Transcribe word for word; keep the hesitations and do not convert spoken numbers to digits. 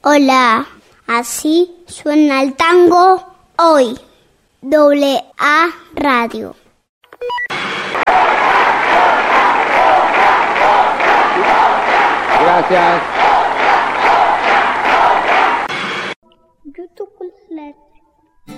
Hola, así suena el tango hoy. Doble A Radio. Gracias.